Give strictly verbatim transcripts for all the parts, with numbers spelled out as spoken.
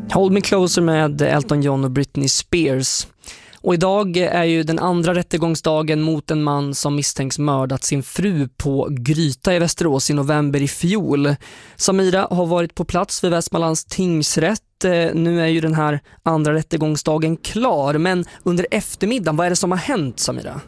Hold Me Closer med Elton John och Britney Spears. Och idag är ju den andra rättegångsdagen mot en man som misstänks mördat sin fru på Gryta i Västerås i november i fjol. Samira har varit på plats vid Västmanlands tingsrätt. Nu är ju den här andra rättegångsdagen klar, men under eftermiddagen, vad är det som har hänt, Samira?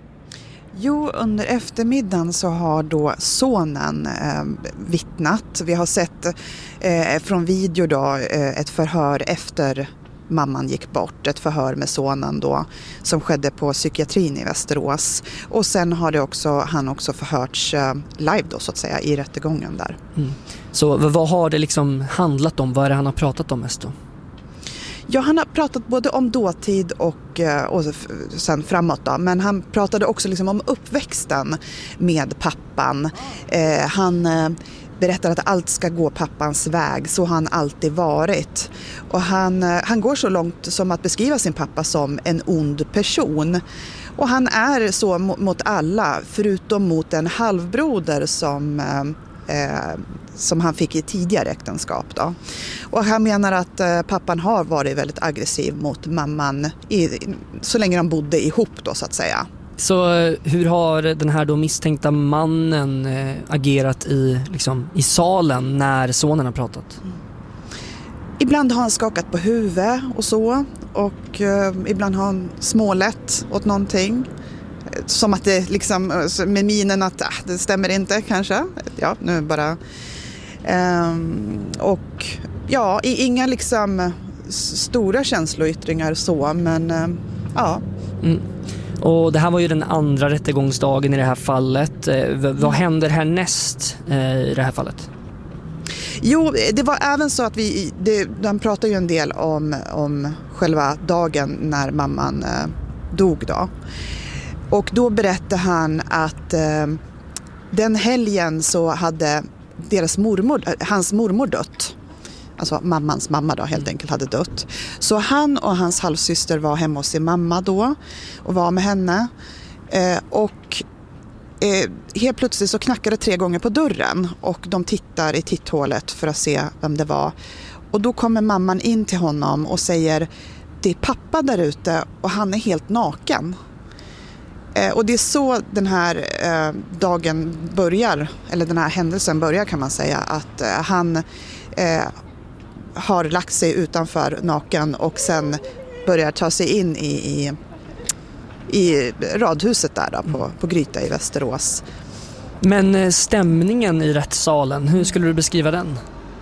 Jo, under eftermiddagen så har då sonen eh, vittnat. Vi har sett eh, från video då eh, ett förhör efter mamman gick bort. Ett förhör med sonen då som skedde på psykiatrin i Västerås. Och sen har det också, han också förhörts eh, live då så att säga i rättegången där. Mm. Så vad har det liksom handlat om? Vad är det han har pratat om mest då? Ja, han har pratat både om dåtid och, och sen framåt då. Men han pratade också liksom om uppväxten med pappan. Eh, han eh, berättar att allt ska gå pappans väg. Så har han alltid varit. Och han, eh, han går så långt som att beskriva sin pappa som en ond person. Och han är så mot, mot alla, förutom mot en halvbroder som... Eh, Eh, som han fick i tidigare äktenskap då. Och han menar att eh, pappan har varit väldigt aggressiv mot mamman i, så länge de bodde ihop då så att säga. Så hur har den här då misstänkta mannen eh, agerat i, liksom, i salen när sonen har pratat? Mm. Ibland har han skakat på huvudet och så, och eh, ibland har han smålett åt någonting. Som att det liksom, med minen att ah, det stämmer inte kanske. Ja, nu bara. Ehm, och ja, inga liksom stora känsloyttringar så, men eh, ja. Mm. Och det här var ju den andra rättegångsdagen i det här fallet. Eh, v- vad händer härnäst eh, i det här fallet? Jo, det var även så att vi, det, de pratade ju en del om, om själva dagen när mamman eh, dog då. Och då berättade han att eh, den helgen så hade deras mormor, hans mormor dött. Alltså mammans mamma då helt enkelt hade dött. Så han och hans halvsyster var hemma hos sin mamma då och var med henne. Eh, och eh, helt plötsligt så knackade det tre gånger på dörren och de tittar i titthålet för att se vem det var. Och då kommer mamman in till honom och säger: det är pappa där ute och han är helt naken. Och det är så den här eh, dagen börjar, eller den här händelsen börjar kan man säga, att eh, han eh, har lagt sig utanför naken och sen börjar ta sig in i, i, i radhuset där då, på, på Gryta i Västerås. Men stämningen i rättssalen, hur skulle du beskriva den?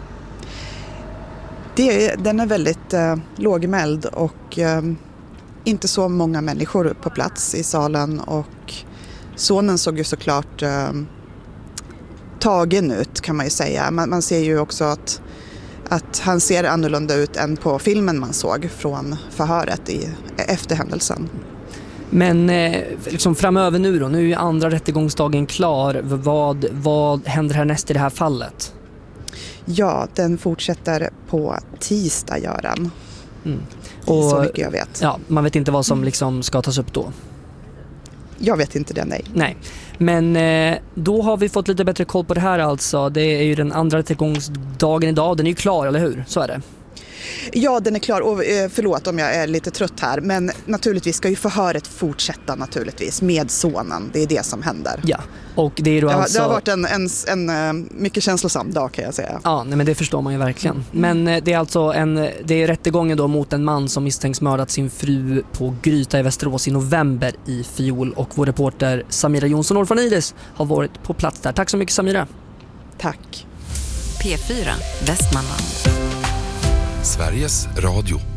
Det, den är väldigt eh, lågmäld och... Eh, inte så många människor på plats i salen, och sonen såg ju såklart eh, tagen ut kan man ju säga. Man, man ser ju också att, att han ser annorlunda ut än på filmen man såg från förhöret i, efter händelsen. Men eh, liksom framöver nu då, nu är ju andra rättegångsdagen klar. Vad, vad händer härnäst i det här fallet? Ja, den fortsätter på tisdag, Göran. Mm. Och, så mycket jag vet. Ja, man vet inte vad som liksom ska tas upp då. Jag vet inte det, nej. Nej, men eh, då har vi fått lite bättre koll på det här alltså. Det är ju den andra rättegångsdagen idag, den är ju klar, eller hur? Så är det. Ja, den är klar. Och, eh, förlåt om jag är lite trött här, men naturligtvis ska ju förhöret fortsätta naturligtvis med sonen. Det är det som händer. Ja, och det är då det har, alltså... det har varit en, en, en, en mycket känslosam dag kan jag säga. Ja, nej, men det förstår man ju verkligen. Men eh, det är alltså en, det är rättegången då mot en man som misstänks mördat sin fru på Gryta i Västerås i november i fjol. Och vår reporter Samira Jonsson Orfanidis har varit på plats där. Tack så mycket, Samira. Tack. P fyra Västmanland. Sveriges Radio.